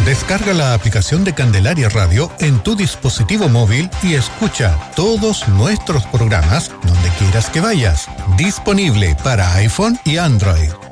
Descarga la aplicación de Candelaria Radio en tu dispositivo móvil y escucha todos nuestros programas donde quieras que vayas. Disponible para iPhone y Android.